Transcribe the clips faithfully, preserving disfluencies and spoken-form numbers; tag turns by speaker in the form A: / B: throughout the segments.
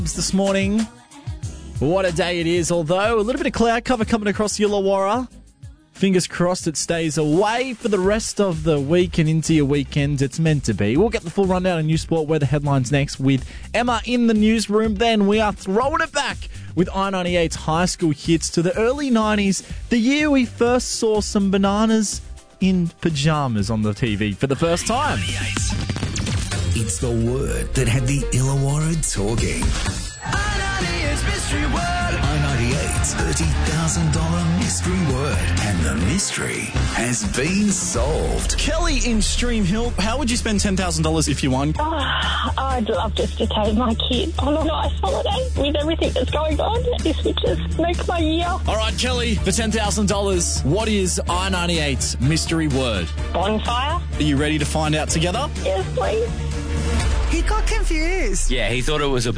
A: This morning. What a day it is, although a little bit of cloud cover coming across the Illawarra. Fingers crossed it stays away for the rest of the week and into your weekend. It's meant to be. We'll get the full rundown of News Sport weather headlines next with Emma in the newsroom. Then we are throwing it back with I ninety-eight's high school hits to the early nineties, the year we first saw some bananas in pyjamas on the T V for the first time.
B: It's the word that had the Illawarra talking. I ninety-eight's mystery word. I ninety-eight's thirty thousand dollars mystery word. And the mystery has been solved.
A: Kelly in Stream Hill, how would you spend ten thousand dollars if you won?
C: Oh, I'd love just to take my kid on a nice holiday with everything that's going on. This would just make my year.
A: All right, Kelly, for ten thousand dollars, what is I ninety-eight's mystery word?
C: Bonfire?
A: Are you ready to find out together?
C: Yes, please.
D: He got confused.
E: Yeah, he thought it was a...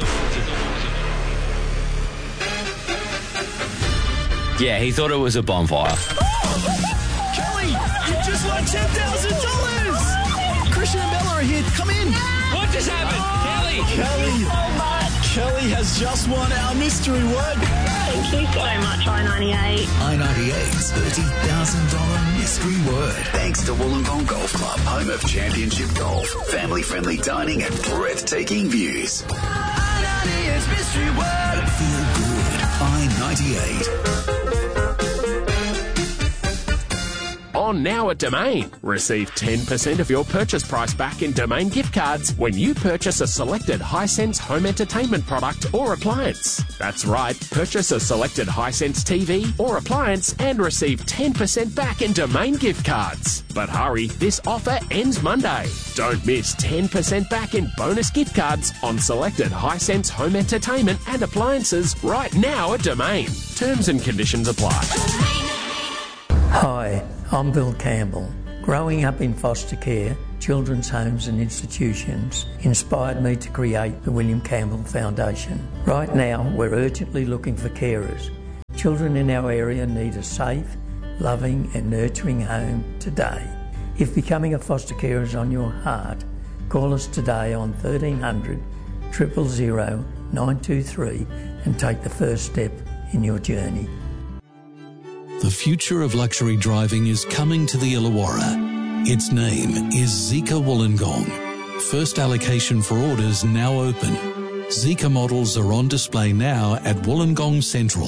E: Yeah, he thought it was a bonfire.
A: Kelly, you just won ten thousand dollars! Christian and Bella are here. Come in.
E: What just happened? Kelly!
A: Kelly,
C: So much.
A: Kelly has just won our mystery word.
C: Thank you so much, I ninety-eight.
B: I ninety-eight's thirty thousand dollars mystery word. Thanks to Wollongong Golf Club, home of championship golf, family-friendly dining and breathtaking views. I ninety-eight's mystery word. Feel good. I ninety-eight.
F: On now at Domain. Receive ten percent of your purchase price back in Domain gift cards when you purchase a selected Hisense home entertainment product or appliance. That's right, purchase a selected Hisense T V or appliance and receive ten percent back in Domain gift cards. But hurry, this offer ends Monday. Don't miss ten percent back in bonus gift cards on selected Hisense home entertainment and appliances right now at Domain. Terms and conditions apply.
G: Hi, I'm Bill Campbell. Growing up in foster care, children's homes and institutions inspired me to create the William Campbell Foundation. Right now, we're urgently looking for carers. Children in our area need a safe, loving and nurturing home today. If becoming a foster carer is on your heart, call us today on thirteen hundred, zero zero zero, nine two three and take the first step in your journey.
H: The future of luxury driving is coming to the Illawarra. Its name is Zeekr Wollongong. First allocation for orders now open. Zeekr models are on display now at Wollongong Central.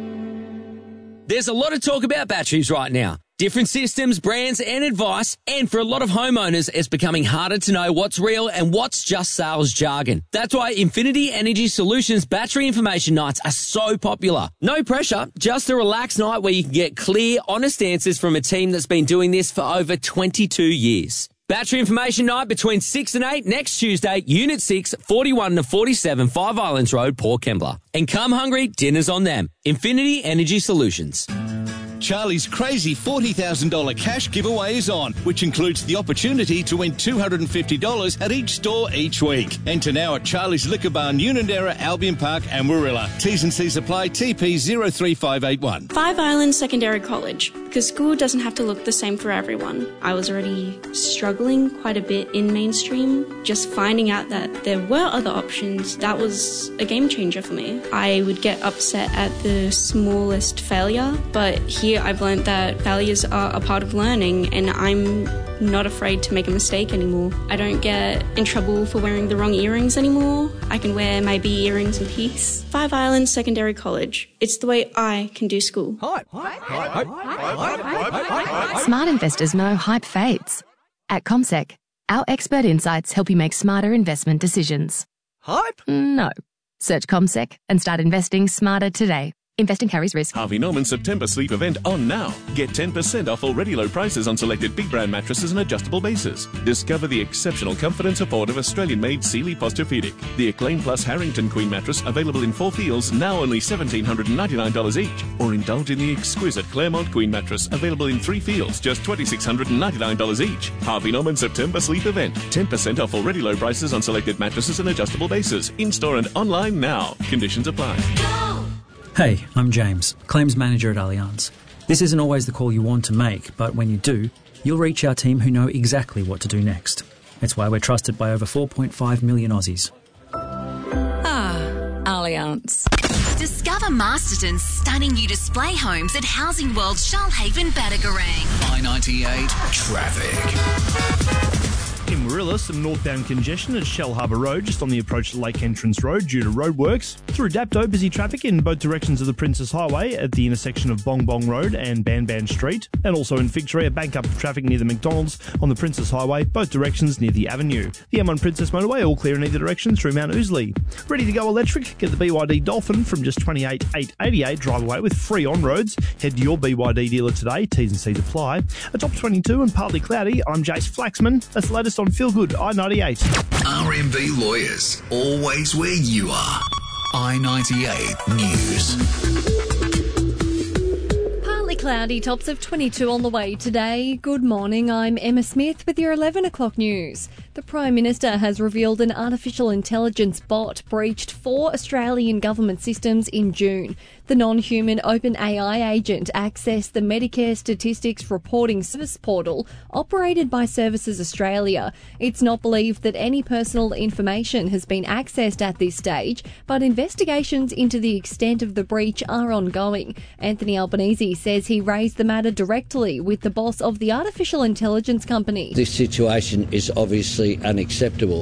E: There's a lot of talk about batteries right now. Different systems, brands and advice, and for a lot of homeowners, it's becoming harder to know what's real and what's just sales jargon. That's why Infinity Energy Solutions battery information nights are so popular. No pressure, just a relaxed night where you can get clear, honest answers from a team that's been doing this for over twenty-two years. Battery information night between six and eight next Tuesday, Unit six, forty-one to forty-seven, Five Islands Road, Port Kembla. And come hungry, dinner's on them. Infinity Energy Solutions.
I: Charlie's crazy forty thousand dollars cash giveaway is on, which includes the opportunity to win two hundred fifty dollars at each store each week. Enter now at Charlie's Liquor Barn, Unanderra, Albion Park and Warilla. T's and C's apply. T P zero three five eight one.
J: Five Islands Secondary College, because school doesn't have to look the same for everyone. I was already struggling quite a bit in mainstream. Just finding out that there were other options, that was a game changer for me. I would get upset at the smallest failure, but here I've learned that failures are a part of learning and I'm not afraid to make a mistake anymore. I don't get in trouble for wearing the wrong earrings anymore. I can wear my B earrings in peace. Five Islands Secondary College. It's the way I can do school.
A: Hype. Hype. Hype. Hype. Hype.
K: Smart investors know hype fades. At CommSec, our expert insights help you make smarter investment decisions.
A: Hype?
K: No. Search CommSec and start investing smarter today. Investing carries risk.
L: Harvey Norman's September sleep event on now. Get ten percent off already low prices on selected big brand mattresses and adjustable bases. Discover the exceptional comfort and support of Australian-made Sealy Posturepedic. The Acclaim Plus Harrington Queen mattress available in four feels, now only one thousand seven hundred ninety-nine dollars each. Or indulge in the exquisite Claremont Queen mattress available in three feels, just two thousand six hundred ninety-nine dollars each. Harvey Norman's September sleep event. ten percent off already low prices on selected mattresses and adjustable bases. In-store and online now. Conditions apply.
M: Hey, I'm James, Claims Manager at Allianz. This isn't always the call you want to make, but when you do, you'll reach our team who know exactly what to do next. It's why we're trusted by over four point five million Aussies.
N: Ah, Allianz.
O: Discover Masterton's stunning new display homes at Housing World Shoalhaven, Batagarang.
B: I ninety-eight traffic.
P: In Warilla, some northbound congestion at Shell Harbour Road, just on the approach to Lake Entrance Road due to roadworks. Through Dapto, busy traffic in both directions of the Princess Highway at the intersection of Bong Bong Road and Ban Ban Street. And also in Victoria, bank up of traffic near the McDonald's on the Princess Highway, both directions near the Avenue. The M one Princess Motorway, all clear in either direction through Mount Ousley. Ready to go electric? Get the B Y D Dolphin from just twenty-eight thousand eight hundred eighty-eight. Drive away with free on-roads. Head to your B Y D dealer today. T's and C's apply. A top twenty-two and partly cloudy. I'm Jace Flaxman. That's the latest on Feel Good I ninety-eight.
B: R M B Lawyers, always where you are. I ninety-eight News.
Q: Partly cloudy, tops of twenty-two on the way today. Good morning, I'm Emma Smith with your eleven o'clock news. The Prime Minister has revealed an artificial intelligence bot breached four Australian government systems in June. The non-human OpenAI agent accessed the Medicare Statistics Reporting Service portal operated by Services Australia. It's not believed that any personal information has been accessed at this stage, but investigations into the extent of the breach are ongoing. Anthony Albanese says he raised the matter directly with the boss of the artificial intelligence company.
R: This situation is obviously unacceptable.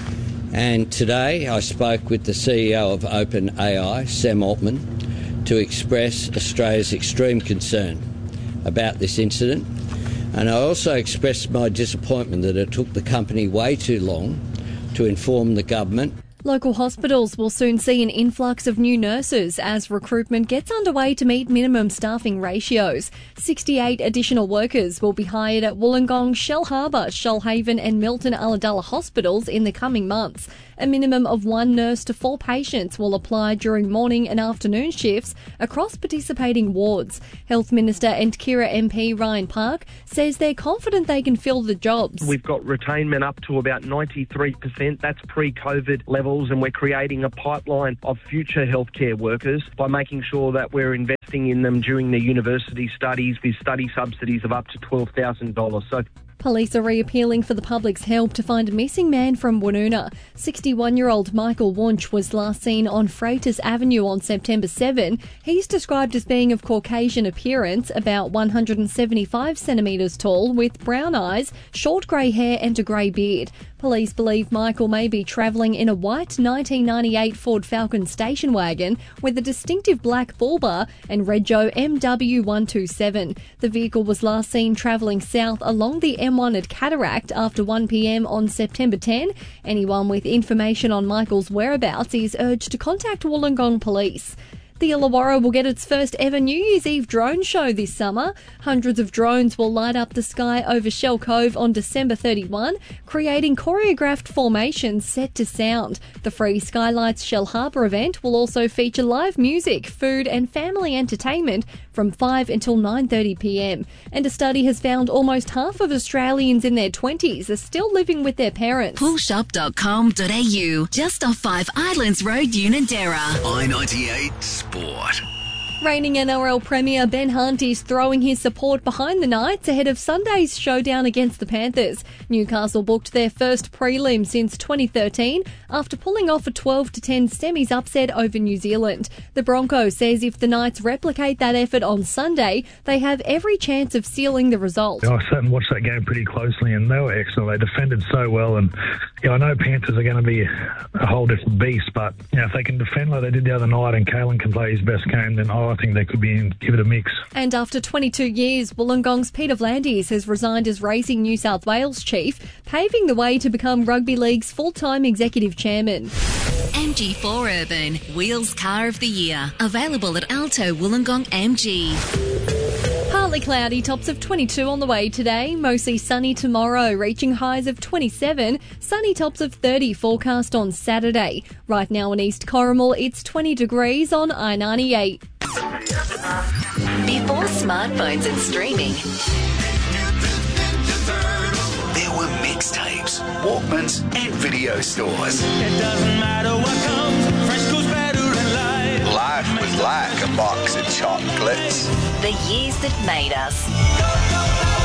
R: And today I spoke with the C E O of OpenAI, Sam Altman, to express Australia's extreme concern about this incident. And I also expressed my disappointment that it took the company way too long to inform the government.
Q: Local hospitals will soon see an influx of new nurses as recruitment gets underway to meet minimum staffing ratios. sixty-eight additional workers will be hired at Wollongong, Shell Harbour, Shoalhaven and Milton Ulladulla hospitals in the coming months. A minimum of one nurse to four patients will apply during morning and afternoon shifts across participating wards. Health Minister and Kira M P Ryan Park says they're confident they can fill the jobs.
S: We've got retainment up to about ninety-three percent. That's pre-COVID levels, and we're creating a pipeline of future healthcare workers by making sure that we're investing in them during their university studies with study subsidies of up to twelve thousand dollars. So
Q: police are reappealing for the public's help to find a missing man from Woonona. sixty-one-year-old Michael Wunsch was last seen on Freitas Avenue on September seventh. He's described as being of Caucasian appearance, about one hundred seventy-five centimetres tall, with brown eyes, short grey hair and a grey beard. Police believe Michael may be travelling in a white nineteen ninety-eight Ford Falcon station wagon with a distinctive black bull bar and Rego M W one two seven. The vehicle was last seen travelling south along the M one at Cataract after one p m on September tenth. Anyone with information on Michael's whereabouts is urged to contact Wollongong Police. The Illawarra will get its first ever New Year's Eve drone show this summer. Hundreds of drones will light up the sky over Shell Cove on December thirty-first, creating choreographed formations set to sound. The free Skylights Shell Harbour event will also feature live music, food and family entertainment from five until nine thirty p m. And a study has found almost half of Australians in their twenties are still living with their parents.
O: pool shop dot com dot a u, just off Five Islands Road, Unanderra.
B: I ninety-eight Sport.
Q: Reigning N R L Premier Ben Hunt is throwing his support behind the Knights ahead of Sunday's showdown against the Panthers. Newcastle booked their first prelim since twenty thirteen after pulling off a twelve to ten semis upset over New Zealand. The Bronco says if the Knights replicate that effort on Sunday, they have every chance of sealing the result.
T: I sat and watched that game pretty closely and they were excellent. They defended so well, and yeah, I know Panthers are going to be a whole different beast, but you know, if they can defend like they did the other night and Kalen can play his best game, then oh, I think they could be in, give it a mix.
Q: And after twenty-two years, Wollongong's Peter Vlandis has resigned as Racing New South Wales chief, paving the way to become Rugby League's full-time executive chairman.
O: M G four Urban, Wheels Car of the Year. Available at Alto Wollongong M G.
Q: Partly cloudy, tops of twenty-two on the way today. Mostly sunny tomorrow, reaching highs of twenty-seven. Sunny tops of thirty forecast on Saturday. Right now in East Corrimal, it's twenty degrees on I ninety-eight.
O: Before smartphones and streaming,
B: There were mixtapes, Walkmans, and video stores.
U: It doesn't matter what comes, fresh goes better in life.
V: Life was like a box of chocolates.
O: the years that made us.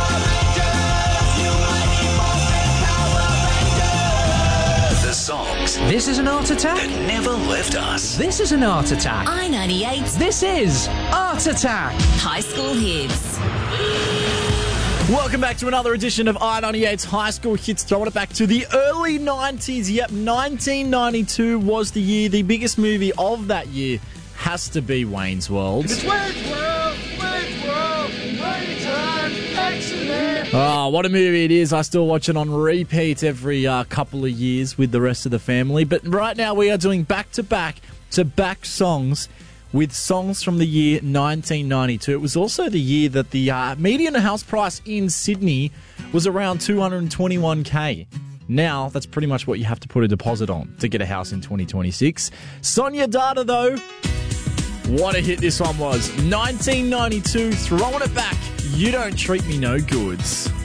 B: The songs us.
D: This is an Art Attack.
B: That never left us.
D: This is an Art Attack.
O: I ninety-eight.
D: This is Art Attack.
O: High School Hits.
A: Welcome back to another edition of I ninety-eight's High School Hits. Throwing it back to the early nineties. Yep, nineteen ninety-two was the year. The biggest movie of that year has to be Wayne's World.
U: It's Wayne's World, Wayne's World, Wayne's Time, excellent.
A: Oh, what a movie it is. I still watch it on repeat every uh, couple of years with the rest of the family. But right now we are doing back-to-back to back songs with songs from the year nineteen ninety-two. It was also the year that the uh, median house price in Sydney was around two hundred twenty-one thousand. Now, that's pretty much what you have to put a deposit on to get a house in twenty twenty-six. Sonia Data, though, what a hit this one was. nineteen ninety-two, throwing it back. You Don't Treat Me No Goods.